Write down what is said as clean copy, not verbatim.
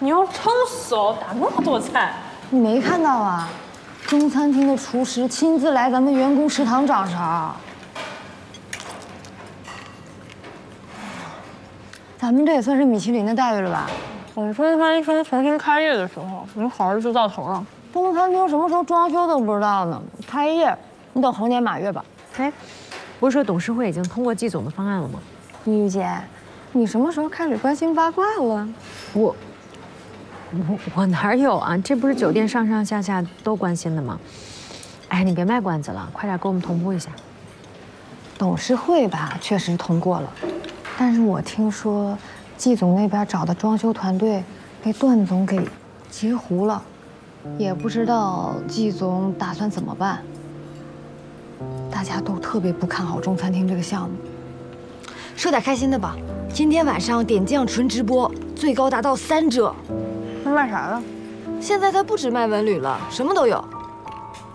你用臭手打那么多菜， 你没看到啊？中餐厅的厨师亲自来咱们员工食堂掌勺。咱们这也算是米其林的待遇了吧？ 我中餐厅重新开业的时候，你好日子到头了。 中餐厅什么时候装修都不知道呢，开业你等猴年马月吧。 哎，不是说董事会已经通过季总的方案了吗？ 玉姐，你什么时候开始关心八卦了？ 我哪有啊？这不是酒店上上下下都关心的吗？哎，你别卖关子了，快点给我们同步一下。 董事会吧，确实通过了，但是我听说季总那边找的装修团队被段总给截胡了，也不知道季总打算怎么办。大家都特别不看好中餐厅这个项目。说点开心的吧，今天晚上点酱纯直播，最高达到3折。 那卖啥的？ 现在它不止卖文旅了，什么都有。